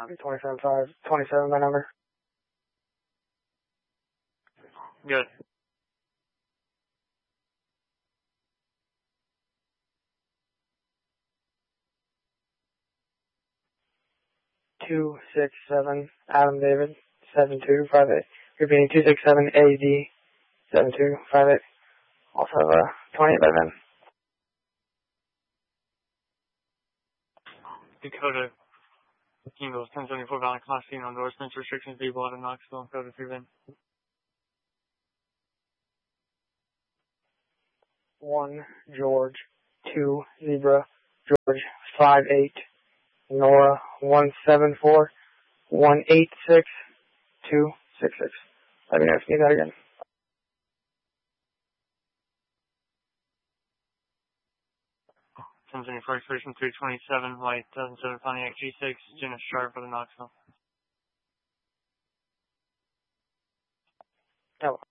27 my number. Good. Two six seven Adam David 7258. Repeating 267 AD 7258. Also have 28 by then. Dakota Kingos 1074 Valley Class C, no endorsements, restrictions, people out of Knoxville, Dakota 3 Vin. 1 George 2 Zebra George 58 Nora 174 186 266. Let me know if you need that again. Pennsylvania First Station 327, Light 2007 Pontiac G6, Jenna Sharp for the Knoxville. Oh.